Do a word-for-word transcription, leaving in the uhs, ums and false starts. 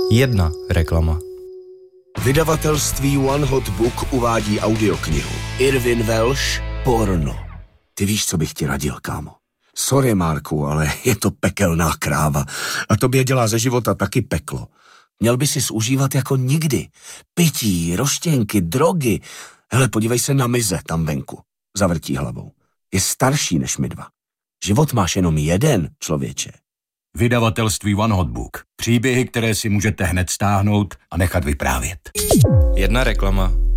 Jedna reklama. Vydavatelství One Hot Book uvádí audioknihu Irvin Welsh Porno. Ty víš, co bych ti radil, kámo. Sorry, Marku, ale je to pekelná kráva. A tobě dělá ze života taky peklo. Měl by si užívat jako nikdy. Pití, roštěnky, drogy. Hele, podívej se na Mize tam venku. Zavrtí hlavou. Je starší než my dva. Život máš jenom jeden, člověče. Vydavatelství One Hot Book. Příběhy, které si můžete hned stáhnout a nechat vyprávět. Jedna reklama.